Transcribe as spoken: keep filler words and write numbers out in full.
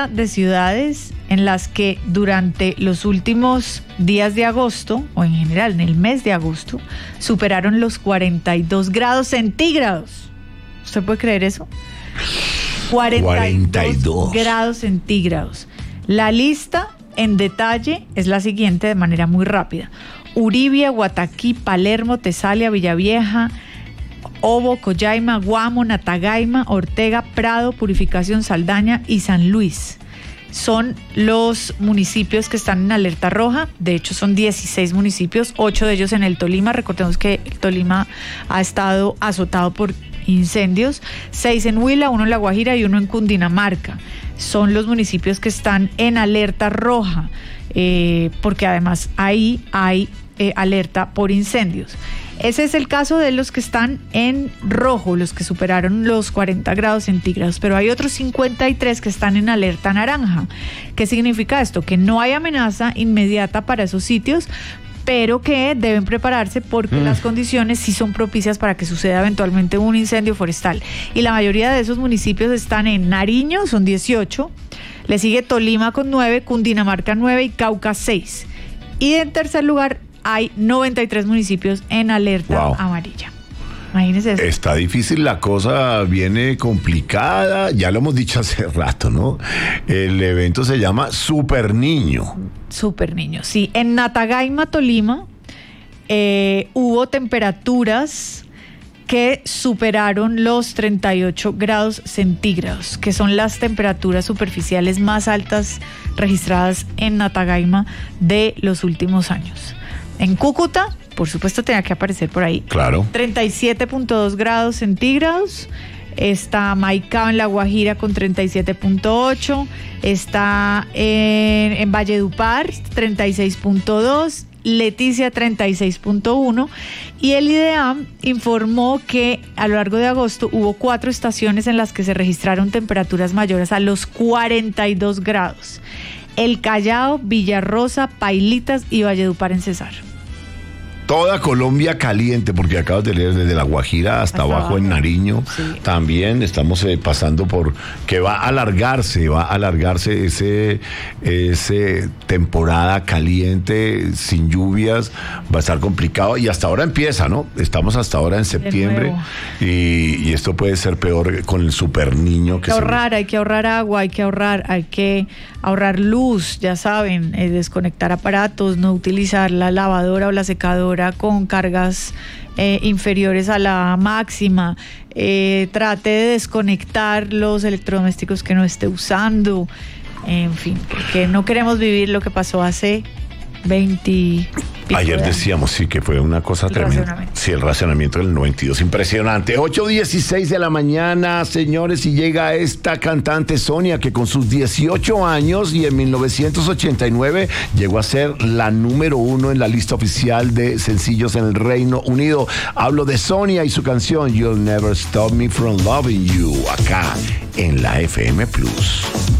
lista de ciudades en las que durante los últimos días de agosto, o en general en el mes de agosto, superaron los cuarenta y dos grados centígrados. ¿Usted puede creer eso? cuarenta y dos grados centígrados. La lista en detalle es la siguiente de manera muy rápida: Uribia, Guataquí, Palermo, Tesalia, Villavieja, Obo, Collaima, Guamo, Natagaima, Ortega, Prado, Purificación, Saldaña y San Luis. Son los municipios que están en alerta roja. De hecho, son dieciséis municipios, ocho de ellos en el Tolima. Recordemos que el Tolima ha estado azotado por incendios. seis en Huila, uno en La Guajira y uno en Cundinamarca. Son los municipios que están en alerta roja, eh, porque además ahí hay eh, alerta por incendios. Ese es el caso de los que están en rojo, los que superaron los cuarenta grados centígrados, pero hay otros cincuenta y tres que están en alerta naranja. ¿Qué significa esto? Que no hay amenaza inmediata para esos sitios, pero que deben prepararse porque mm. las condiciones sí son propicias para que suceda eventualmente un incendio forestal. Y la mayoría de esos municipios están en Nariño, son dieciocho, le sigue Tolima con nueve, Cundinamarca nueve y Cauca seis. Y en tercer lugar hay noventa y tres municipios en alerta wow. amarilla. Imagínense eso. Está difícil la cosa, viene complicada, ya lo hemos dicho hace rato, ¿no? El evento se llama Super Niño. Super Niño, sí. En Natagaima, Tolima, eh, hubo temperaturas que superaron los treinta y ocho grados centígrados, que son las temperaturas superficiales más altas registradas en Natagaima de los últimos años. En Cúcuta, por supuesto, tenía que aparecer por ahí. Claro. treinta y siete punto dos grados centígrados. Está Maicao en La Guajira con treinta y siete punto ocho. Está en, en Valledupar, treinta y seis punto dos. Leticia, treinta y seis punto uno. Y el IDEAM informó que a lo largo de agosto hubo cuatro estaciones en las que se registraron temperaturas mayores a los cuarenta y dos grados. El Callao, Villarrosa, Pailitas y Valledupar en Cesar. Toda Colombia caliente, porque acabas de leer desde La Guajira hasta, hasta abajo, abajo en Nariño. Sí. También estamos eh, pasando por que va a alargarse, va a alargarse ese, ese temporada caliente, sin lluvias, va a estar complicado. Y hasta ahora empieza, ¿no? Estamos hasta ahora en septiembre y, y esto puede ser peor con el Super Niño. Que hay que ahorrar, se... hay que ahorrar agua, hay que ahorrar, hay que ahorrar luz, ya saben, eh, desconectar aparatos, no utilizar la lavadora o la secadora con cargas eh, inferiores a la máxima, eh, trate de desconectar los electrodomésticos que no esté usando, en fin, porque no queremos vivir lo que pasó hace veinte Ayer decíamos, sí, que fue una cosa el tremenda. Sí, el racionamiento del noventa y dos, impresionante. ocho dieciséis de la mañana, señores, y llega esta cantante Sonia, que con sus dieciocho años y en mil novecientos ochenta y nueve llegó a ser la número uno en la lista oficial de sencillos en el Reino Unido. Hablo de Sonia y su canción You'll Never Stop Me From Loving You, acá en la F M Plus.